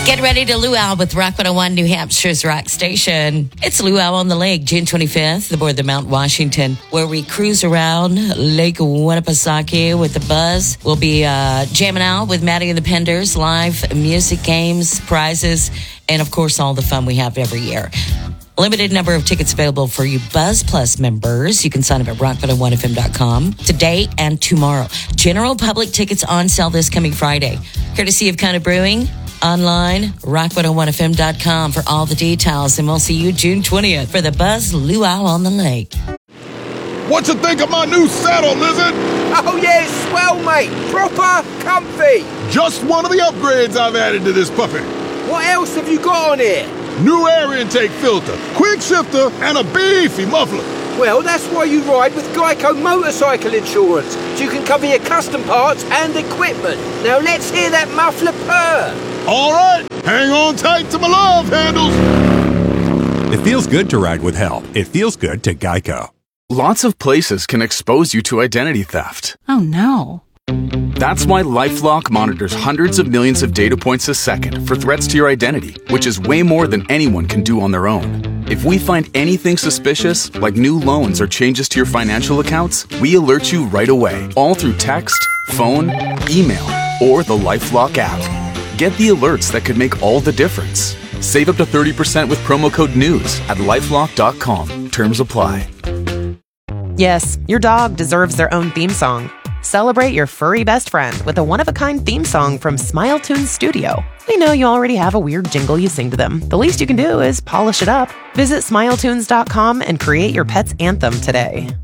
Get ready to luau with Rock 101, New Hampshire's rock station. It's Luau on the Lake, June 25th, aboard the Mount Washington, where we cruise around Lake Winnipesaukee with the buzz. We'll be jamming out with Maddie and the Penders, live music, games, prizes, and, of course, all the fun we have every year. Limited number of tickets available for you Buzz Plus members. You can sign up at rock101fm.com today and tomorrow. General public tickets on sale this coming Friday. Courtesy of Kind of Brewing. Online, rock101fm.com for all the details. And we'll see you June 20th for the Buzz Luau on the Lake. What you think of my new saddle, Lizard? Oh, yeah, it's swell, mate. Proper comfy. Just one of the upgrades I've added to this puppy. What else have you got on here? New air intake filter, quick shifter, and a beefy muffler. Well, that's why you ride with Geico Motorcycle Insurance. So you can cover your custom parts and equipment. Now let's hear that muffler purr. All right, hang on tight to my love handles. It feels good to ride with help. It feels good to Geico. Lots of places can expose you to identity theft. Oh, no. That's why LifeLock monitors hundreds of millions of data points a second for threats to your identity, which is way more than anyone can do on their own. If we find anything suspicious, like new loans or changes to your financial accounts, we alert you right away, all through text, phone, email, or the LifeLock app. Get the alerts that could make all the difference. Save up to 30% with promo code NEWS at lifelock.com. Terms apply. Yes, your dog deserves their own theme song. Celebrate your furry best friend with a one-of-a-kind theme song from Smile Tunes Studio. We know you already have a weird jingle you sing to them. The least you can do is polish it up. Visit smiletunes.com and create your pet's anthem today.